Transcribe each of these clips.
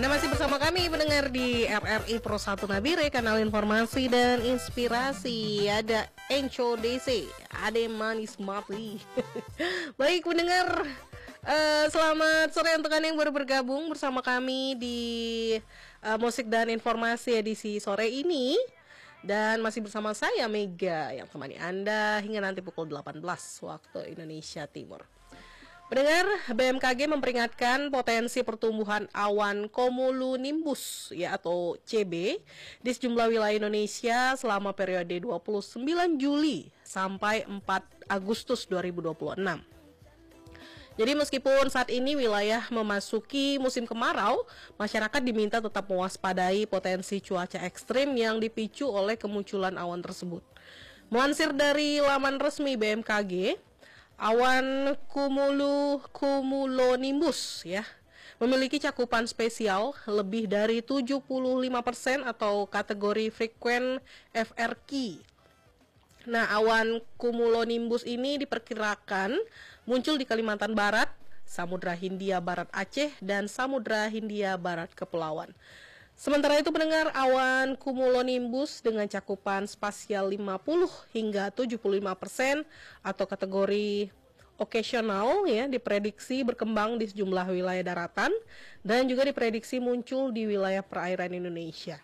Anda masih bersama kami mendengar di RRI Pro 1 Nabire, kanal informasi dan inspirasi. Ada Enco DC, ada Manis Mati. Baik pendengar, selamat sore untuk Anda yang baru bergabung bersama kami di Musik dan Informasi edisi sore ini. Dan masih bersama saya Mega yang temani Anda hingga nanti pukul 18 waktu Indonesia Timur. Pendengar, BMKG memperingatkan potensi pertumbuhan awan cumulonimbus ya atau CB di sejumlah wilayah Indonesia selama periode 29 Juli sampai 4 Agustus 2026. Jadi meskipun saat ini wilayah memasuki musim kemarau, masyarakat diminta tetap mewaspadai potensi cuaca ekstrim yang dipicu oleh kemunculan awan tersebut. Melansir dari laman resmi BMKG, awan cumulonimbus ya memiliki cakupan spesial lebih dari 75% atau kategori frekuen FRQ. Nah, awan cumulonimbus ini diperkirakan muncul di Kalimantan Barat, Samudra Hindia Barat Aceh, dan Samudra Hindia Barat Kepulauan. Sementara itu pendengar, awan cumulonimbus dengan cakupan spasial 50 hingga 75% atau kategori occasional ya diprediksi berkembang di sejumlah wilayah daratan dan juga diprediksi muncul di wilayah perairan Indonesia.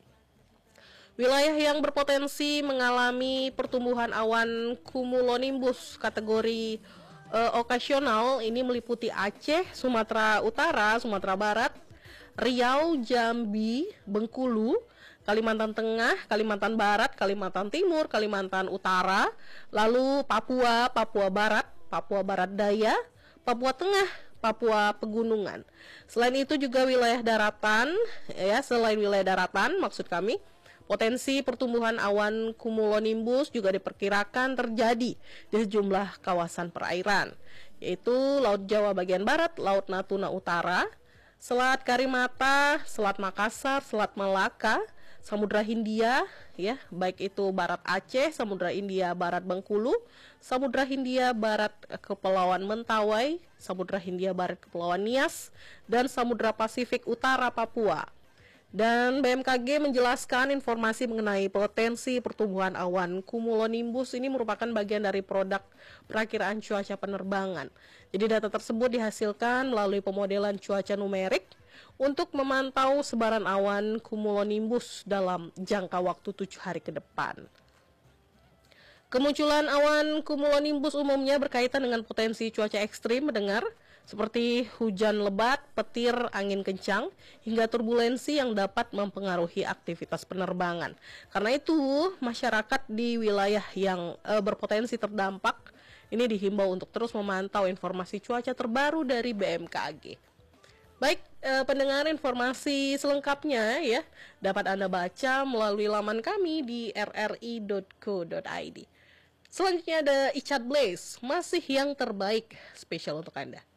Wilayah yang berpotensi mengalami pertumbuhan awan cumulonimbus kategori occasional ini meliputi Aceh, Sumatera Utara, Sumatera Barat, Riau, Jambi, Bengkulu, Kalimantan Tengah, Kalimantan Barat, Kalimantan Timur, Kalimantan Utara, lalu Papua, Papua Barat, Papua Barat Daya, Papua Tengah, Papua Pegunungan. Selain itu juga wilayah daratan, ya selain wilayah daratan maksud kami, potensi pertumbuhan awan cumulonimbus juga diperkirakan terjadi di sejumlah kawasan perairan, yaitu Laut Jawa bagian barat, Laut Natuna Utara, Selat Karimata, Selat Makassar, Selat Malaka, Samudra Hindia, ya, baik itu Barat Aceh, Samudra Hindia Barat Bengkulu, Samudra Hindia Barat Kepulauan Mentawai, Samudra Hindia Barat Kepulauan Nias, dan Samudra Pasifik Utara Papua. Dan BMKG menjelaskan informasi mengenai potensi pertumbuhan awan cumulonimbus ini merupakan bagian dari produk perakiraan cuaca penerbangan. Jadi data tersebut dihasilkan melalui pemodelan cuaca numerik untuk memantau sebaran awan cumulonimbus dalam jangka waktu 7 hari ke depan. Kemunculan awan cumulonimbus umumnya berkaitan dengan potensi cuaca ekstrim mendengar, seperti hujan lebat, petir, angin kencang, hingga turbulensi yang dapat mempengaruhi aktivitas penerbangan. Karena itu, masyarakat di wilayah yang berpotensi terdampak ini dihimbau untuk terus memantau informasi cuaca terbaru dari BMKG. Baik, pendengar, informasi selengkapnya ya dapat Anda baca melalui laman kami di rri.co.id. Selanjutnya ada Icat Blaze, masih yang terbaik, spesial untuk Anda.